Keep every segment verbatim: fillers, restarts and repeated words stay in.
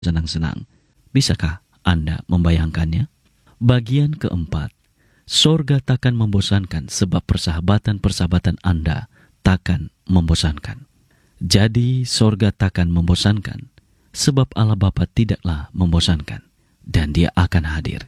senang-senang. Bisakah Anda membayangkannya? Bagian keempat, sorga takkan membosankan sebab persahabatan-persahabatan Anda takkan membosankan. Jadi sorga takkan membosankan sebab Allah Bapa tidaklah membosankan dan Dia akan hadir.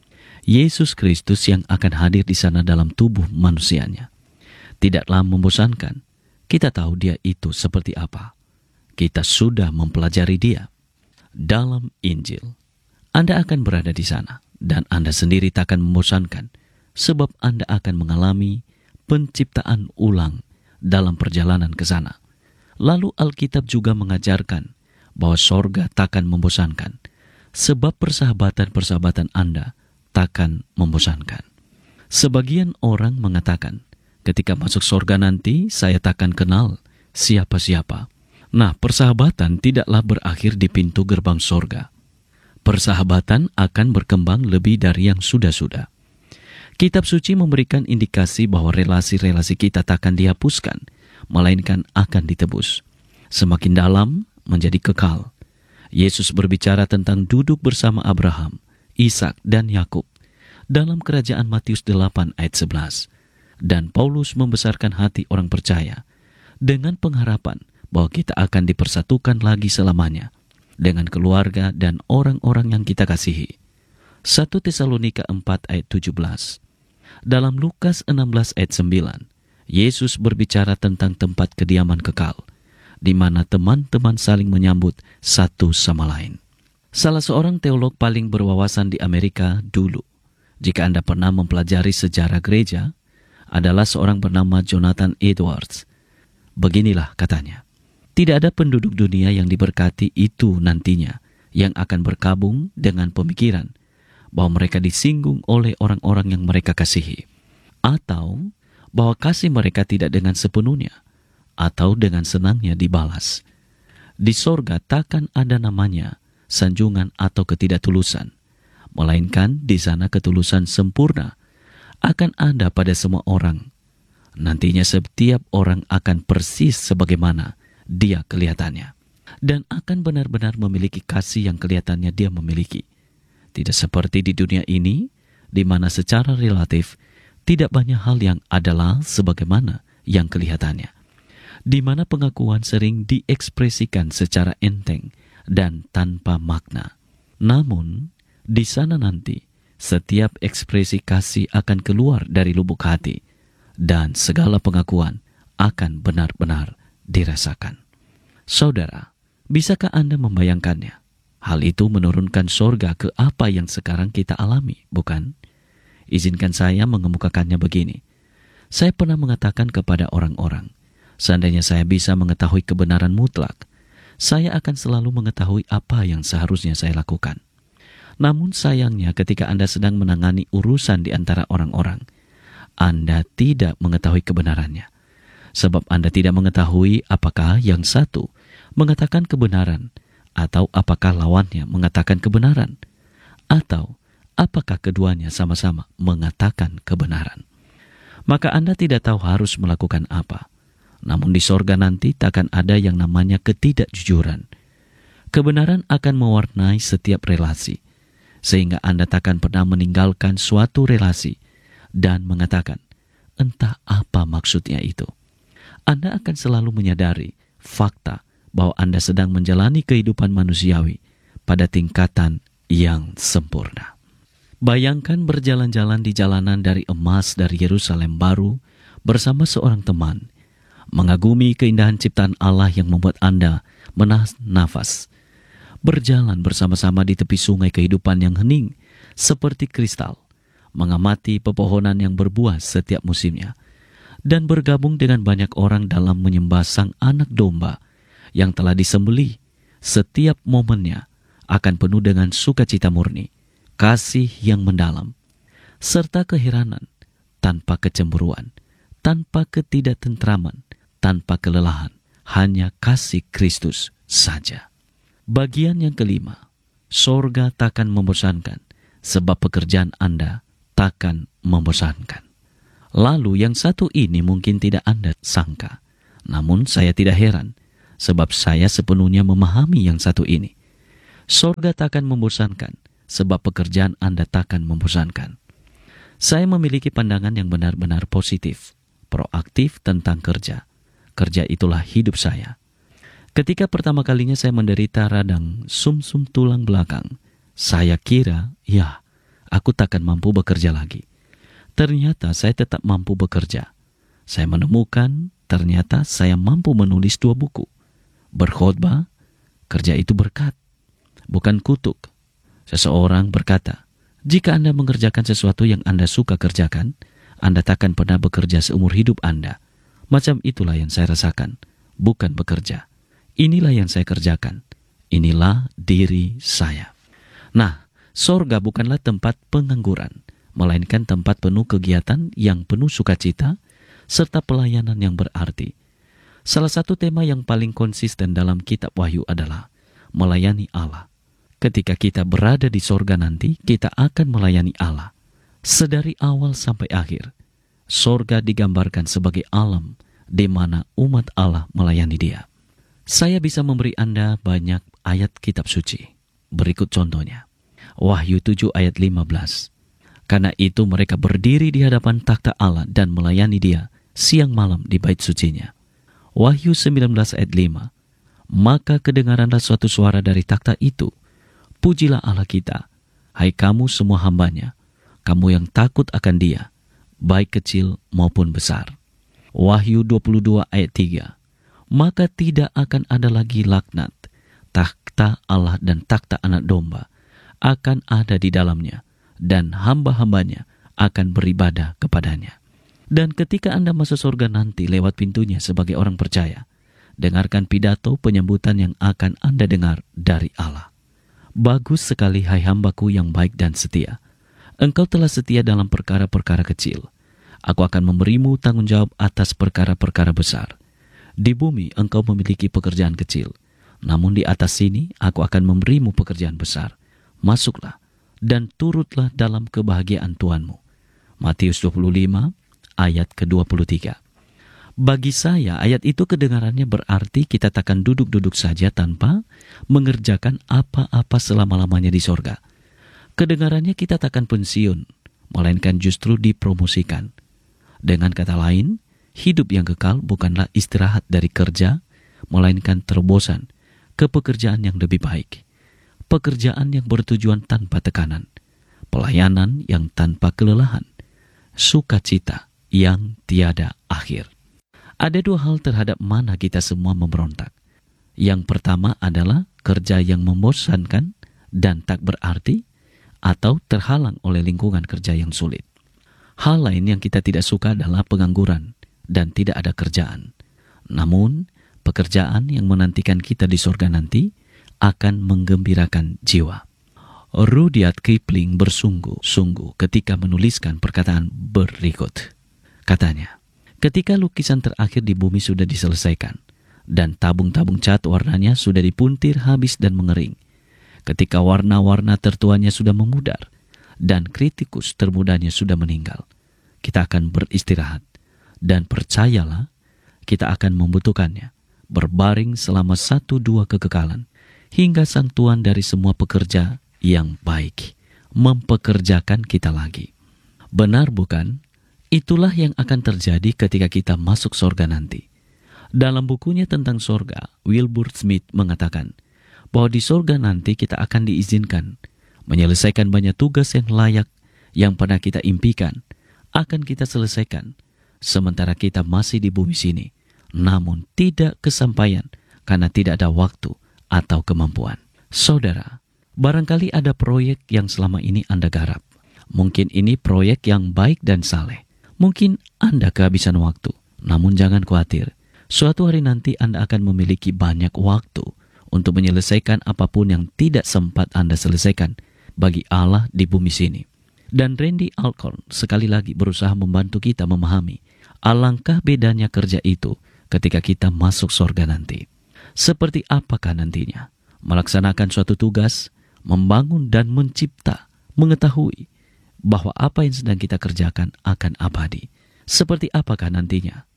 Yesus Kristus yang akan hadir di sana dalam tubuh manusianya tidaklah membosankan. Kita tahu Dia itu seperti apa. Kita sudah mempelajari Dia. Dalam Injil, Anda akan berada di sana dan Anda sendiri takkan membosankan sebab Anda akan mengalami penciptaan ulang dalam perjalanan ke sana. Lalu Alkitab juga mengajarkan bahwa sorga takkan membosankan sebab persahabatan-persahabatan Anda takkan membosankan. Sebagian orang mengatakan, ketika masuk sorga nanti, saya takkan kenal siapa-siapa. Nah, persahabatan tidaklah berakhir di pintu gerbang sorga. Persahabatan akan berkembang lebih dari yang sudah-sudah. Kitab suci memberikan indikasi bahwa relasi-relasi kita takkan dihapuskan, melainkan akan ditebus. Semakin dalam menjadi kekal. Yesus berbicara tentang duduk bersama Abraham, Ishak, dan Yakub dalam kerajaan Matius delapan ayat sebelas. Dan Paulus membesarkan hati orang percaya dengan pengharapan bahwa kita akan dipersatukan lagi selamanya dengan keluarga dan orang-orang yang kita kasihi. satu Tesalonika empat ayat tujuh belas. Dalam Lukas enam belas ayat sembilan, Yesus berbicara tentang tempat kediaman kekal, di mana teman-teman saling menyambut satu sama lain. Salah seorang teolog paling berwawasan di Amerika dulu, jika Anda pernah mempelajari sejarah gereja, adalah seorang bernama Jonathan Edwards. Beginilah katanya, tidak ada penduduk dunia yang diberkati itu nantinya yang akan berkabung dengan pemikiran bahwa mereka disinggung oleh orang-orang yang mereka kasihi, atau bahwa kasih mereka tidak dengan sepenuhnya atau dengan senangnya dibalas. Di sorga takkan ada namanya sanjungan atau ketidaktulusan, melainkan di sana ketulusan sempurna akan ada pada semua orang. Nantinya setiap orang akan persis sebagaimana dia kelihatannya, dan akan benar-benar memiliki kasih yang kelihatannya dia memiliki. Tidak seperti di dunia ini, di mana secara relatif tidak banyak hal yang adalah sebagaimana yang kelihatannya, di mana pengakuan sering diekspresikan secara enteng dan tanpa makna. Namun, di sana nanti, setiap ekspresi kasih akan keluar dari lubuk hati, dan segala pengakuan akan benar-benar dirasakan. Saudara, bisakah Anda membayangkannya? Hal itu menurunkan sorga ke apa yang sekarang kita alami, bukan? Izinkan saya mengemukakannya begini. Saya pernah mengatakan kepada orang-orang, seandainya saya bisa mengetahui kebenaran mutlak, saya akan selalu mengetahui apa yang seharusnya saya lakukan. Namun sayangnya ketika Anda sedang menangani urusan di antara orang-orang, Anda tidak mengetahui kebenarannya. Sebab Anda tidak mengetahui apakah yang satu mengatakan kebenaran, atau apakah lawannya mengatakan kebenaran, atau apakah keduanya sama-sama mengatakan kebenaran. Maka Anda tidak tahu harus melakukan apa. Namun di sorga nanti takkan ada yang namanya ketidakjujuran. Kebenaran akan mewarnai setiap relasi, sehingga Anda takkan pernah meninggalkan suatu relasi dan mengatakan, entah apa maksudnya itu. Anda akan selalu menyadari fakta bahwa Anda sedang menjalani kehidupan manusiawi pada tingkatan yang sempurna. Bayangkan berjalan-jalan di jalanan dari emas dari Yerusalem baru bersama seorang teman, mengagumi keindahan ciptaan Allah yang membuat Anda menahan nafas, berjalan bersama-sama di tepi sungai kehidupan yang hening seperti kristal, mengamati pepohonan yang berbuah setiap musimnya, dan bergabung dengan banyak orang dalam menyembah Sang Anak Domba yang telah disembelih. Setiap momennya akan penuh dengan sukacita murni, kasih yang mendalam, serta keheranan, tanpa kecemburuan, tanpa ketidaktentraman, tanpa kelelahan, hanya kasih Kristus saja. Bagian yang kelima, sorga takkan membosankan, sebab pekerjaan Anda takkan membosankan. Lalu yang satu ini mungkin tidak Anda sangka, namun saya tidak heran, sebab saya sepenuhnya memahami yang satu ini. Sorga takkan membosankan, sebab pekerjaan Anda takkan membosankan. Saya memiliki pandangan yang benar-benar positif, proaktif tentang kerja. Kerja itulah hidup saya. Ketika pertama kalinya saya menderita radang sumsum tulang belakang, saya kira, ya, aku takkan mampu bekerja lagi. Ternyata saya tetap mampu bekerja. Saya menemukan, ternyata saya mampu menulis dua buku. Berkhotbah, kerja itu berkat, bukan kutuk. Seseorang berkata, jika Anda mengerjakan sesuatu yang Anda suka kerjakan, Anda takkan pernah bekerja seumur hidup Anda. Macam itulah yang saya rasakan, bukan bekerja. Inilah yang saya kerjakan. Inilah diri saya. Nah, sorga bukanlah tempat pengangguran, melainkan tempat penuh kegiatan yang penuh sukacita, serta pelayanan yang berarti. Salah satu tema yang paling konsisten dalam kitab Wahyu adalah melayani Allah. Ketika kita berada di sorga nanti, kita akan melayani Allah. Sedari awal sampai akhir, sorga digambarkan sebagai alam di mana umat Allah melayani Dia. Saya bisa memberi Anda banyak ayat kitab suci. Berikut contohnya. Wahyu tujuh ayat lima belas. Karena itu mereka berdiri di hadapan takhta Allah dan melayani Dia siang malam di bait sucinya. Wahyu sembilan belas ayat lima. Maka kedengaranlah suatu suara dari takhta itu. Pujilah Allah kita, hai kamu semua hambanya, kamu yang takut akan Dia, baik kecil maupun besar. Wahyu dua puluh dua ayat tiga. Maka tidak akan ada lagi laknat. Takhta Allah dan takhta anak domba akan ada di dalamnya, dan hamba-hambanya akan beribadah kepadanya. Dan ketika Anda masuk surga nanti lewat pintunya sebagai orang percaya, dengarkan pidato penyambutan yang akan Anda dengar dari Allah. Bagus sekali hai hambaku yang baik dan setia. Engkau telah setia dalam perkara-perkara kecil. Aku akan memberimu tanggung jawab atas perkara-perkara besar. Di bumi engkau memiliki pekerjaan kecil, namun di atas sini aku akan memberimu pekerjaan besar. Masuklah dan turutlah dalam kebahagiaan Tuhanmu. Matius dua puluh lima ayat ke dua puluh tiga. Bagi saya, ayat itu kedengarannya berarti kita takkan duduk-duduk saja tanpa mengerjakan apa-apa selama-lamanya di sorga. Kedengarannya kita takkan pensiun, melainkan justru dipromosikan. Dengan kata lain, hidup yang kekal bukanlah istirahat dari kerja, melainkan terobosan ke pekerjaan yang lebih baik. Pekerjaan yang bertujuan tanpa tekanan, pelayanan yang tanpa kelelahan, sukacita yang tiada akhir. Ada dua hal terhadap mana kita semua memberontak. Yang pertama adalah kerja yang membosankan dan tak berarti, atau terhalang oleh lingkungan kerja yang sulit. Hal lain yang kita tidak suka adalah pengangguran dan tidak ada kerjaan. Namun, pekerjaan yang menantikan kita di surga nanti akan menggembirakan jiwa. Rudyard Kipling bersungguh-sungguh ketika menuliskan perkataan berikut. Katanya, ketika lukisan terakhir di bumi sudah diselesaikan, dan tabung-tabung cat warnanya sudah dipuntir habis dan mengering, ketika warna-warna tertuanya sudah memudar, dan kritikus termudanya sudah meninggal, kita akan beristirahat, dan percayalah, kita akan membutuhkannya, berbaring selama satu dua kekekalan, hingga sang Tuhan dari semua pekerja yang baik mempekerjakan kita lagi. Benar bukan? Itulah yang akan terjadi ketika kita masuk sorga nanti. Dalam bukunya tentang sorga, Wilbur Smith mengatakan bahwa di sorga nanti kita akan diizinkan menyelesaikan banyak tugas yang layak yang pernah kita impikan akan kita selesaikan sementara kita masih di bumi sini, namun tidak kesampaian karena tidak ada waktu atau kemampuan. Saudara, barangkali ada proyek yang selama ini Anda garap. Mungkin ini proyek yang baik dan saleh. Mungkin Anda kehabisan waktu, namun jangan khawatir. Suatu hari nanti Anda akan memiliki banyak waktu untuk menyelesaikan apapun yang tidak sempat Anda selesaikan bagi Allah di bumi sini. Dan Randy Alcorn sekali lagi berusaha membantu kita memahami alangkah bedanya kerja itu ketika kita masuk sorga nanti. Seperti apakah nantinya melaksanakan suatu tugas, membangun dan mencipta, mengetahui bahwa apa yang sedang kita kerjakan akan abadi. Seperti apakah nantinya?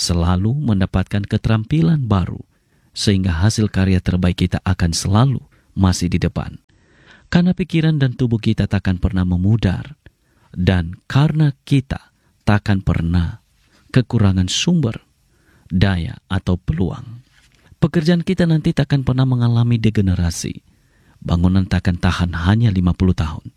Selalu mendapatkan keterampilan baru, sehingga hasil karya terbaik kita akan selalu masih di depan. Karena pikiran dan tubuh kita takkan pernah memudar, dan karena kita takkan pernah kekurangan sumber, daya, atau peluang. Pekerjaan kita nanti takkan pernah mengalami degenerasi. Bangunan takkan tahan hanya lima puluh tahun.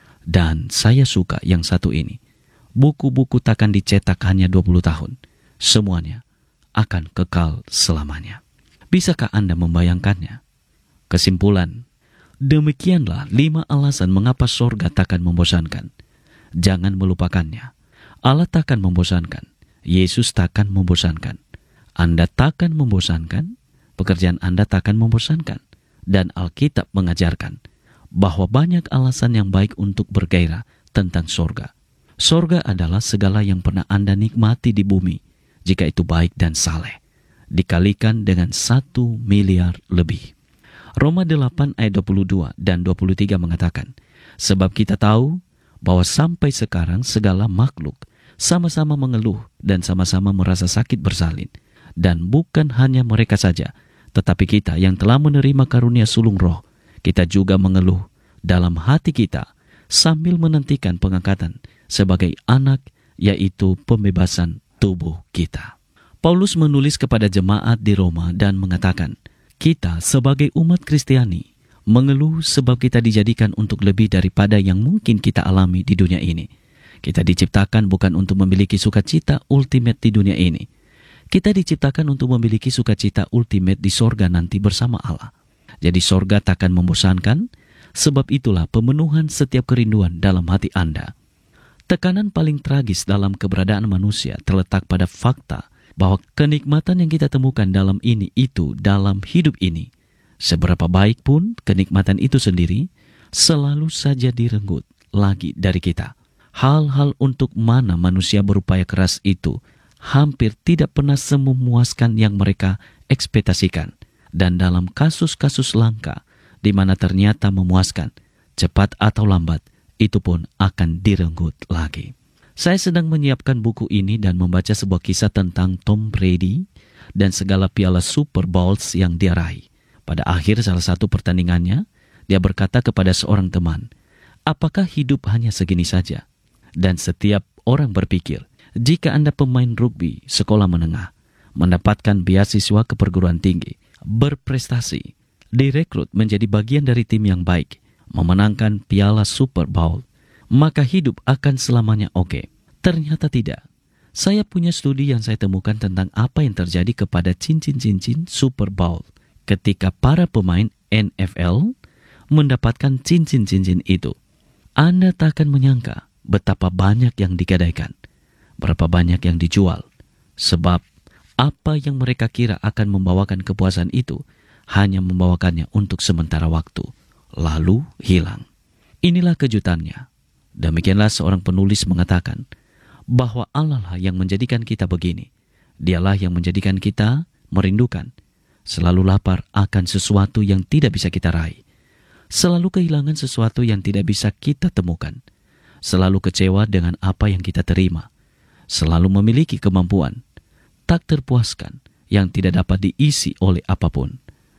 Dan saya suka yang satu ini. Buku-buku takkan dicetak hanya dua puluh tahun. Semuanya akan kekal selamanya. Bisakah Anda membayangkannya? Kesimpulan, demikianlah lima alasan mengapa sorga takkan membosankan. Jangan melupakannya. Allah takkan membosankan. Yesus takkan membosankan. Anda takkan membosankan. Pekerjaan Anda takkan membosankan. Dan Alkitab mengajarkan bahwa banyak alasan yang baik untuk bergairah tentang sorga. Sorga adalah segala yang pernah Anda nikmati di bumi, jika itu baik dan saleh, dikalikan dengan satu miliar lebih. Roma delapan ayat dua puluh dua dan dua puluh tiga mengatakan, sebab kita tahu bahwa sampai sekarang segala makhluk sama-sama mengeluh dan sama-sama merasa sakit bersalin. Dan bukan hanya mereka saja, tetapi kita yang telah menerima karunia sulung roh, kita juga mengeluh dalam hati kita sambil menantikan pengangkatan sebagai anak, yaitu pembebasan tubuh kita. Paulus menulis kepada jemaat di Roma dan mengatakan, kita sebagai umat Kristiani mengeluh sebab kita dijadikan untuk lebih daripada yang mungkin kita alami di dunia ini. Kita diciptakan bukan untuk memiliki sukacita ultimate di dunia ini. Kita diciptakan untuk memiliki sukacita ultimate di sorga nanti bersama Allah. Jadi sorga takkan membosankan, sebab itulah pemenuhan setiap kerinduan dalam hati Anda. Tekanan paling tragis dalam keberadaan manusia terletak pada fakta bahwa kenikmatan yang kita temukan dalam ini itu dalam hidup ini, seberapa baik pun kenikmatan itu sendiri, selalu saja direnggut lagi dari kita. Hal-hal untuk mana manusia berupaya keras itu hampir tidak pernah sememuaskan yang mereka ekspektasikan. Dan dalam kasus-kasus langka, di mana ternyata memuaskan, cepat atau lambat, itu pun akan direnggut lagi. Saya sedang menyiapkan buku ini dan membaca sebuah kisah tentang Tom Brady dan segala piala Super Bowls yang dia raih. Pada akhir salah satu pertandingannya, dia berkata kepada seorang teman, apakah hidup hanya segini saja? Dan setiap orang berpikir, jika Anda pemain rugby sekolah menengah, mendapatkan beasiswa ke perguruan tinggi, berprestasi, direkrut menjadi bagian dari tim yang baik, memenangkan piala Super Bowl, maka hidup akan selamanya oke. Ternyata tidak. Saya punya studi yang saya temukan tentang apa yang terjadi kepada cincin-cincin Super Bowl ketika para pemain N F L mendapatkan cincin-cincin itu. Anda tak akan menyangka betapa banyak yang digadaikan, berapa banyak yang dijual, sebab apa yang mereka kira akan membawakan kepuasan itu hanya membawakannya untuk sementara waktu, lalu hilang. Inilah kejutannya. Demikianlah seorang penulis mengatakan bahwa Allah lah yang menjadikan kita begini. Dialah yang menjadikan kita merindukan, selalu lapar akan sesuatu yang tidak bisa kita raih, selalu kehilangan sesuatu yang tidak bisa kita temukan, selalu kecewa dengan apa yang kita terima, selalu memiliki kemampuan, tak terpuaskan yang tidak dapat diisi oleh apapun,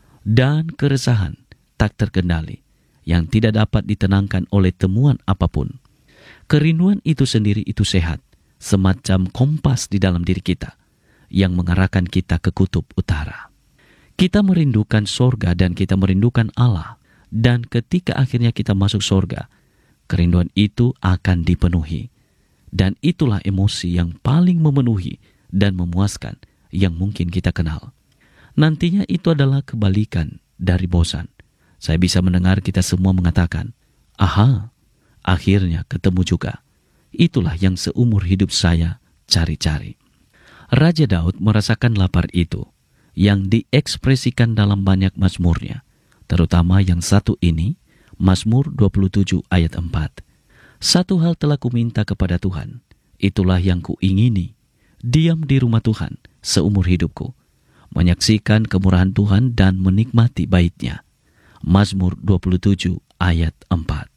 dan keresahan tak terkendali yang tidak dapat ditenangkan oleh temuan apapun. Kerinduan itu sendiri itu sehat, semacam kompas di dalam diri kita yang mengarahkan kita ke kutub utara. Kita merindukan sorga dan kita merindukan Allah, dan ketika akhirnya kita masuk sorga, kerinduan itu akan dipenuhi. Dan itulah emosi yang paling memenuhi dan memuaskan yang mungkin kita kenal. Nantinya itu adalah kebalikan dari bosan. Saya bisa mendengar kita semua mengatakan, aha, akhirnya ketemu juga. Itulah yang seumur hidup saya cari-cari. Raja Daud merasakan lapar itu, yang diekspresikan dalam banyak mazmurnya, terutama yang satu ini, Mazmur dua puluh tujuh ayat empat. Satu hal telah kuminta kepada Tuhan, itulah yang kuingini, diam di rumah Tuhan seumur hidupku, menyaksikan kemurahan Tuhan dan menikmati bait-Nya. Mazmur dua puluh tujuh ayat empat.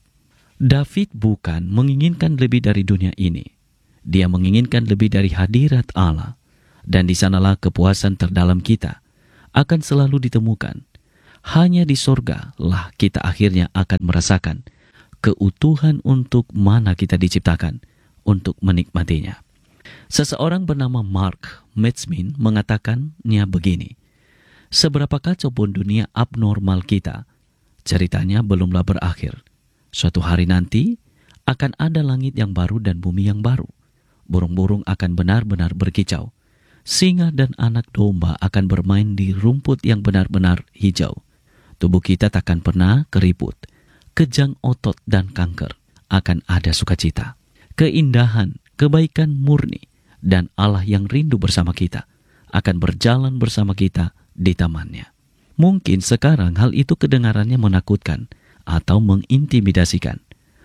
David bukan menginginkan lebih dari dunia ini. Dia menginginkan lebih dari hadirat Allah, dan di sanalah kepuasan terdalam kita akan selalu ditemukan. Hanya di sorga lah kita akhirnya akan merasakan keutuhan untuk mana kita diciptakan untuk menikmatinya. Seseorang bernama Mark Metzmin mengatakannya begini, seberapa kacau pun dunia abnormal kita, ceritanya belumlah berakhir. Suatu hari nanti akan ada langit yang baru dan bumi yang baru. Burung-burung akan benar-benar berkicau. Singa dan anak domba akan bermain di rumput yang benar-benar hijau. Tubuh kita takkan pernah keriput. Kejang otot dan kanker akan ada sukacita. Keindahan, kebaikan murni, dan Allah yang rindu bersama kita akan berjalan bersama kita di tamannya. Mungkin sekarang hal itu kedengarannya menakutkan atau mengintimidasikan.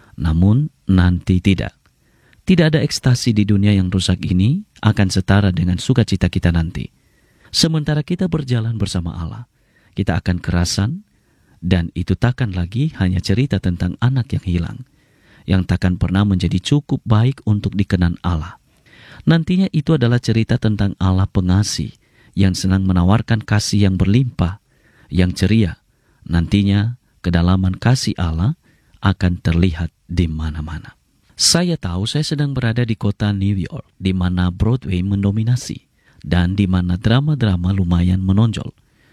Namun nanti tidak. Tidak ada ekstasi di dunia yang rusak ini akan setara dengan sukacita kita nanti. Sementara kita berjalan bersama Allah, kita akan kerasan, dan itu takkan lagi hanya cerita tentang anak yang hilang, yang takkan pernah menjadi cukup baik untuk dikenang Allah. Nantinya itu adalah cerita tentang Allah pengasih, yang senang menawarkan kasih yang berlimpah, yang ceria. Nantinya kedalaman kasih Allah akan terlihat di mana-mana. Saya tahu saya sedang berada di kota New York, di mana Broadway mendominasi, dan di mana drama-drama lumayan menonjol.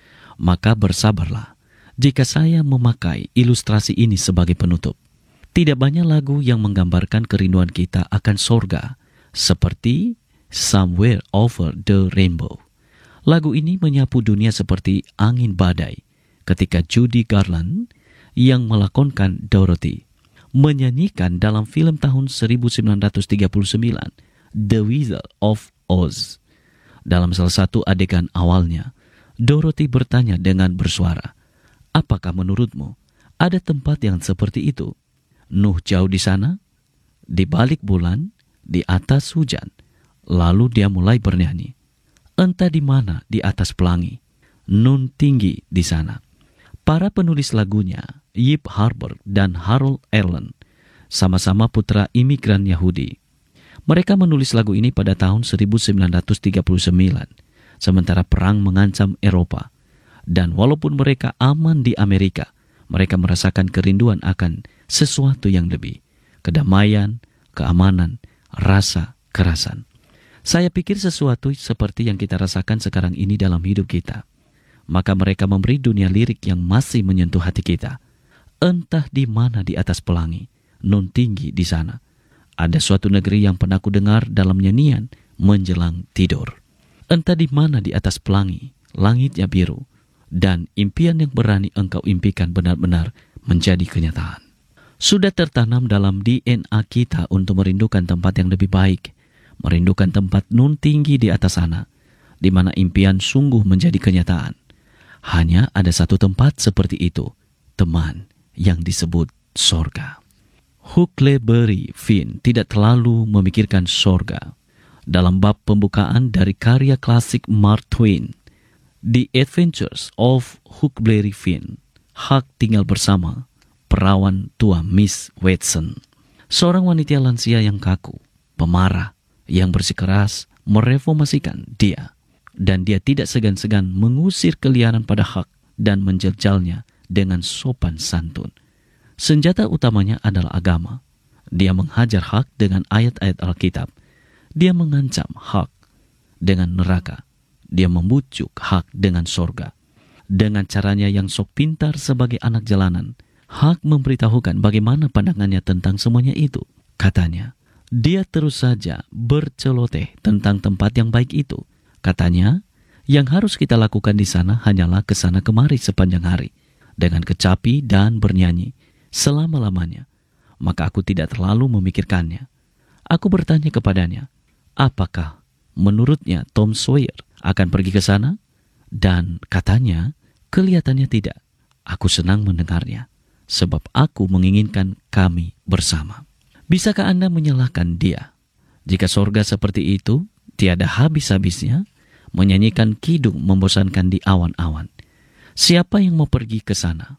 Maka bersabarlah jika saya memakai ilustrasi ini sebagai penutup. Tidak banyak lagu yang menggambarkan kerinduan kita akan sorga, seperti Somewhere Over the Rainbow. Lagu ini menyapu dunia seperti angin badai ketika Judy Garland yang melakonkan Dorothy menyanyikan dalam film tahun seribu sembilan ratus tiga puluh sembilan, The Wizard of Oz. Dalam salah satu adegan awalnya, Dorothy bertanya dengan bersuara, apakah menurutmu ada tempat yang seperti itu? Nuh jauh di sana, di balik bulan, di atas hujan. Lalu dia mulai bernyanyi, entah di mana di atas pelangi, nun tinggi di sana. Para penulis lagunya, Yip Harper dan Harold Arlen, sama-sama putra imigran Yahudi. Mereka menulis lagu ini pada tahun seribu sembilan ratus tiga puluh sembilan, sementara perang mengancam Eropa. Dan walaupun mereka aman di Amerika, mereka merasakan kerinduan akan sesuatu yang lebih, kedamaian, keamanan, rasa kerasan. Saya pikir sesuatu seperti yang kita rasakan sekarang ini dalam hidup kita. Maka mereka memberi dunia lirik yang masih menyentuh hati kita. Entah di mana di atas pelangi, nun tinggi di sana. Ada suatu negeri yang pernah ku dengar dalam nyanyian menjelang tidur. Entah di mana di atas pelangi, langitnya biru, dan impian yang berani engkau impikan benar-benar menjadi kenyataan. Sudah tertanam dalam D N A kita untuk merindukan tempat yang lebih baik, merindukan tempat nun tinggi di atas sana, di mana impian sungguh menjadi kenyataan. Hanya ada satu tempat seperti itu, teman, yang disebut sorga. Huckleberry Finn tidak terlalu memikirkan sorga. Dalam bab pembukaan dari karya klasik Mark Twain, The Adventures of Huckleberry Finn, Huck tinggal bersama perawan tua Miss Watson, seorang wanita lansia yang kaku, pemarah, yang bersikeras mereformasikan dia. Dan dia tidak segan-segan mengusir keliaran pada Huck dan menjejalnya dengan sopan santun. Senjata utamanya adalah agama. Dia menghajar Huck dengan ayat-ayat Alkitab. Dia mengancam Huck dengan neraka. Dia membujuk Huck dengan sorga. Dengan caranya yang sok pintar sebagai anak jalanan, Huck memberitahukan bagaimana pandangannya tentang semuanya itu. Katanya, dia terus saja berceloteh tentang tempat yang baik itu. Katanya, yang harus kita lakukan di sana hanyalah kesana kemari sepanjang hari, dengan kecapi dan bernyanyi selama-lamanya. Maka aku tidak terlalu memikirkannya. Aku bertanya kepadanya, apakah menurutnya Tom Sawyer akan pergi ke sana? Dan katanya, kelihatannya tidak. Aku senang mendengarnya, sebab aku menginginkan kami bersama. Bisakah Anda menyalahkan dia? Jika sorga seperti itu, tiada habis-habisnya, menyanyikan kidung membosankan di awan-awan. Siapa yang mau pergi ke sana?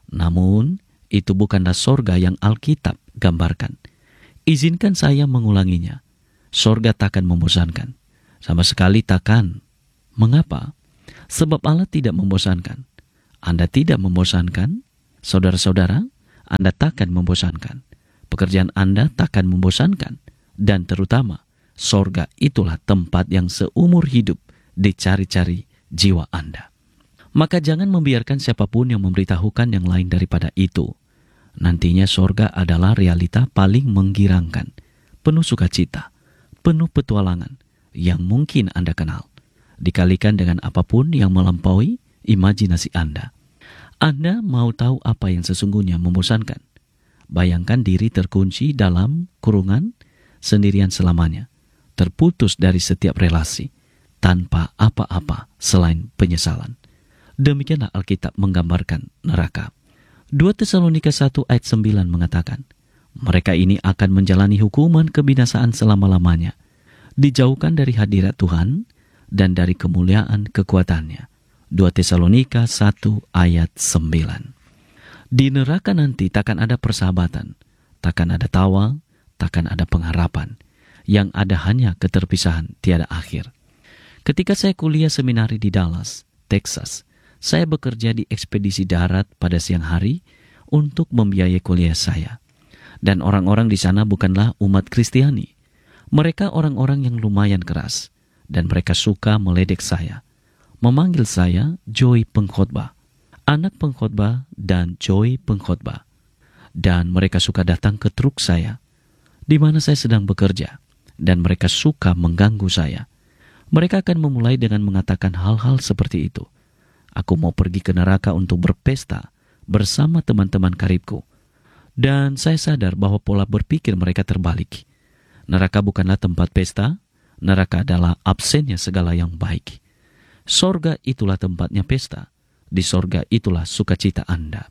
Namun, itu bukanlah sorga yang Alkitab gambarkan. Izinkan saya mengulanginya. Sorga takkan membosankan. Sama sekali takkan. Mengapa? Sebab Allah tidak membosankan. Anda tidak membosankan, saudara-saudara, Anda takkan membosankan. Pekerjaan Anda takkan membosankan. Dan terutama, sorga itulah tempat yang seumur hidup dicari-cari jiwa Anda. Maka jangan membiarkan siapapun yang memberitahukan yang lain daripada itu. Nantinya sorga adalah realita paling menggirangkan, penuh sukacita, penuh petualangan yang mungkin Anda kenal. Dikalikan dengan apapun yang melampaui imajinasi Anda. Anda mau tahu apa yang sesungguhnya membosankan? Bayangkan diri terkunci dalam kurungan sendirian selamanya, terputus dari setiap relasi, tanpa apa-apa selain penyesalan. Demikianlah Alkitab menggambarkan neraka. dua Tesalonika satu ayat sembilan mengatakan, mereka ini akan menjalani hukuman kebinasaan selama-lamanya, dijauhkan dari hadirat Tuhan dan dari kemuliaan kekuatannya. dua Tesalonika satu ayat sembilan. Di neraka nanti takkan ada persahabatan, takkan ada tawa, takkan ada pengharapan. Yang ada hanya keterpisahan tiada akhir. Ketika saya kuliah seminari di Dallas, Texas, saya bekerja di ekspedisi darat pada siang hari untuk membiayai kuliah saya. Dan orang-orang di sana bukanlah umat Kristiani. Mereka orang-orang yang lumayan keras, dan mereka suka meledek saya, memanggil saya Joy pengkhotbah, anak pengkhotbah dan Joy pengkhotbah. Dan mereka suka datang ke truk saya, di mana saya sedang bekerja, dan mereka suka mengganggu saya. Mereka akan memulai dengan mengatakan hal-hal seperti itu. Aku mau pergi ke neraka untuk berpesta bersama teman-teman karibku. Dan saya sadar bahwa pola berpikir mereka terbalik. Neraka bukanlah tempat pesta, neraka adalah absennya segala yang baik. Sorga itulah tempatnya pesta, di sorga itulah sukacita Anda.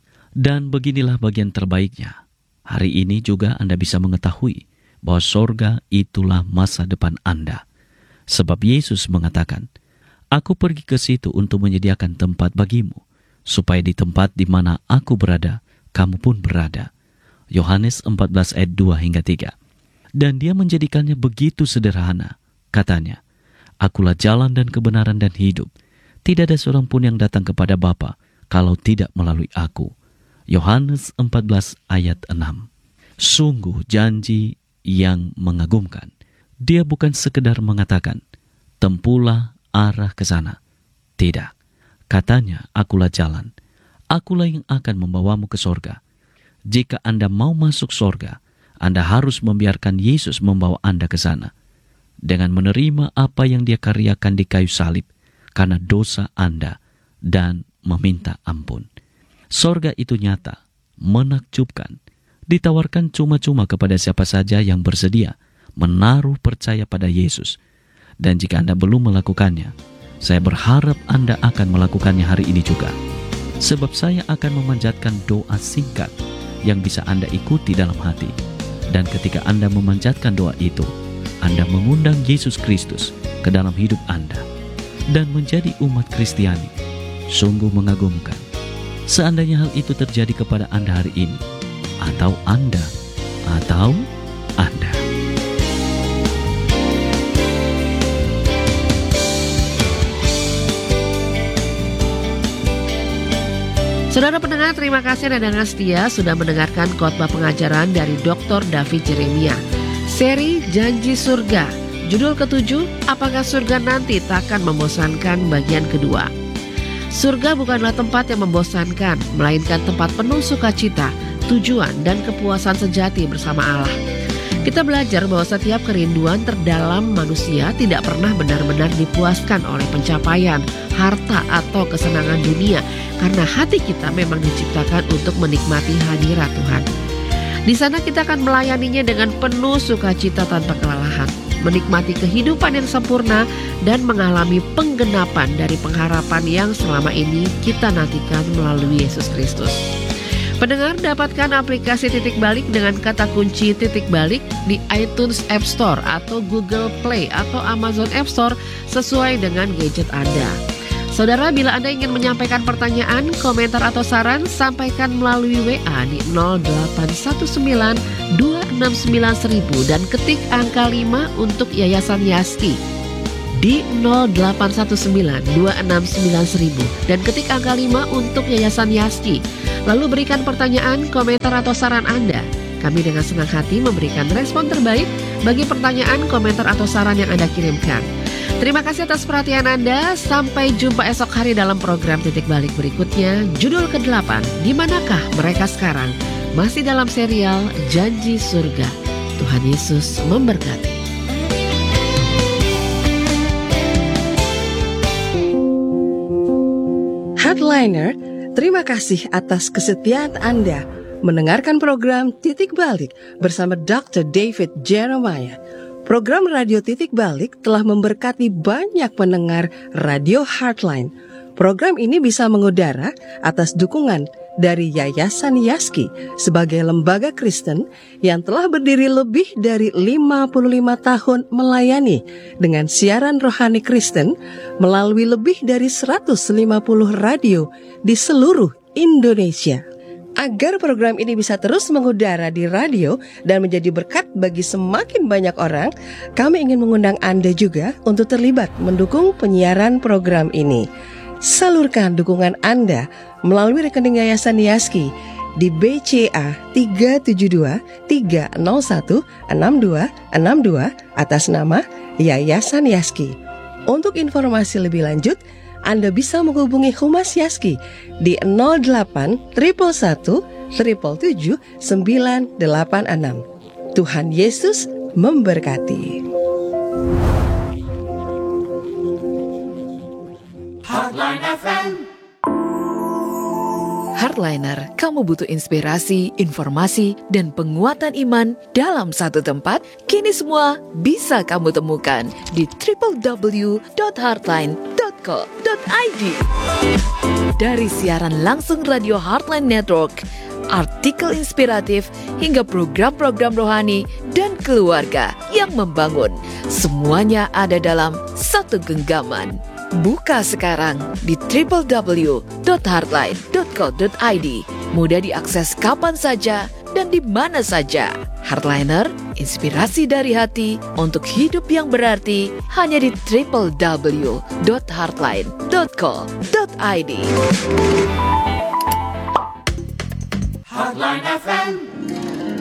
Dan beginilah bagian terbaiknya. Hari ini juga Anda bisa mengetahui bahwa sorga itulah masa depan Anda. Sebab Yesus mengatakan, Aku pergi ke situ untuk menyediakan tempat bagimu, supaya di tempat di mana Aku berada, kamu pun berada. Yohanes empat belas ayat dua hingga tiga. Dan dia menjadikannya begitu sederhana. Katanya, Akulah jalan dan kebenaran dan hidup. Tidak ada seorang pun yang datang kepada Bapa kalau tidak melalui Aku. Yohanes empat belas ayat enam. Sungguh janji yang mengagumkan. Dia bukan sekedar mengatakan, tempuhlah arah ke sana. Tidak. Katanya, Akulah jalan. Akulah yang akan membawamu ke sorga. Jika Anda mau masuk sorga, Anda harus membiarkan Yesus membawa Anda ke sana. Dengan menerima apa yang Dia karyakan di kayu salib, karena dosa Anda, dan meminta ampun. Sorga itu nyata, menakjubkan, ditawarkan cuma-cuma kepada siapa saja yang bersedia menaruh percaya pada Yesus. Dan jika Anda belum melakukannya, saya berharap Anda akan melakukannya hari ini juga. Sebab saya akan memanjatkan doa singkat yang bisa Anda ikuti dalam hati. Dan ketika Anda memanjatkan doa itu, Anda mengundang Yesus Kristus ke dalam hidup Anda dan menjadi umat Kristiani. Sungguh mengagumkan. Seandainya hal itu terjadi kepada Anda hari ini, atau Anda, atau Anda. Saudara pendengar, terima kasih Anda dengan setia sudah mendengarkan khotbah pengajaran dari doktor David Jeremia. Seri Janji Surga, judul ketujuh, Apakah Surga Nanti Takkan Membosankan bagian kedua. Surga bukanlah tempat yang membosankan, melainkan tempat penuh sukacita, tujuan, dan kepuasan sejati bersama Allah. Kita belajar bahwa setiap kerinduan terdalam manusia tidak pernah benar-benar dipuaskan oleh pencapaian, harta, atau kesenangan dunia, karena hati kita memang diciptakan untuk menikmati hadirat Tuhan. Di sana kita akan melayaninya dengan penuh sukacita tanpa kelelahan, menikmati kehidupan yang sempurna, dan mengalami penggenapan dari pengharapan yang selama ini kita nantikan melalui Yesus Kristus. Pendengar, dapatkan aplikasi Titik Balik dengan kata kunci Titik Balik di iTunes App Store atau Google Play atau Amazon App Store sesuai dengan gadget Anda. Saudara, bila Anda ingin menyampaikan pertanyaan, komentar atau saran, sampaikan melalui W A di nol delapan satu sembilan dua enam sembilan seribu dan ketik angka lima untuk Yayasan Yasti. di nol delapan satu sembilan dua enam sembilan seribu dan ketik angka lima untuk Yayasan Yaski. Lalu berikan pertanyaan, komentar atau saran Anda. Kami dengan senang hati memberikan respon terbaik bagi pertanyaan, komentar atau saran yang Anda kirimkan. Terima kasih atas perhatian Anda. Sampai jumpa esok hari dalam program Titik Balik berikutnya. Judul kedelapan, di manakah mereka sekarang? Masih dalam serial Janji Surga. Tuhan Yesus memberkati. Heartliner, terima kasih atas kesetiaan Anda mendengarkan program Titik Balik bersama doktor David Jeremiah. Program Radio Titik Balik telah memberkati banyak pendengar Radio Heartline. Program ini bisa mengudara atas dukungan dari Yayasan Yaski sebagai lembaga Kristen yang telah berdiri lebih dari lima puluh lima tahun melayani dengan siaran rohani Kristen melalui lebih dari seratus lima puluh radio di seluruh Indonesia. Agar program ini bisa terus mengudara di radio dan menjadi berkat bagi semakin banyak orang, kami ingin mengundang Anda juga untuk terlibat mendukung penyiaran program ini. Salurkan dukungan Anda melalui rekening Yayasan Yaski di B C A tiga tujuh dua tiga nol satu enam dua enam dua atas nama Yayasan Yaski. Untuk informasi lebih lanjut, Anda bisa menghubungi Humas Yaski di nol delapan satu satu satu tujuh tujuh sembilan delapan enam. Tuhan Yesus memberkati. Heartline F M. Heartliner, kamu butuh inspirasi, informasi, dan penguatan iman dalam satu tempat? Kini semua bisa kamu temukan di w w w dot heartline dot co dot i d. Dari siaran langsung Radio Heartline Network, artikel inspiratif, hingga program-program rohani dan keluarga yang membangun. Semuanya ada dalam satu genggaman. Buka sekarang di w w w dot heartline dot co dot i d. Mudah diakses kapan saja dan di mana saja. Heartliner, inspirasi dari hati untuk hidup yang berarti hanya di w w w dot heartline dot co dot i d. Heartline F M.